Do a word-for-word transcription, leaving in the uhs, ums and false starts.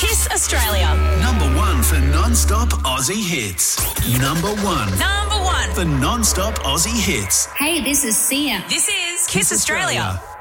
Kiss Australia. Number one for non-stop Aussie hits. Number one Number one. for non-stop Aussie hits. Hey, this is Sia. This is Kiss, Australia.